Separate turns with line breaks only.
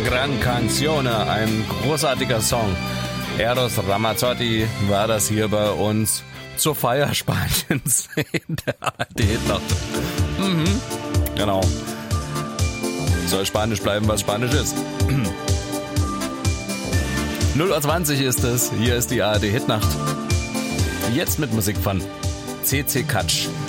Gran Canzone, ein großartiger Song. Eros Ramazzotti war das hier bei uns zur Feier Spaniens in der ARD-Hitnacht. Genau. Soll Spanisch bleiben, was Spanisch ist. 0:20 Uhr ist es. Hier ist die ARD-Hitnacht. Jetzt mit Musik von CC Catch.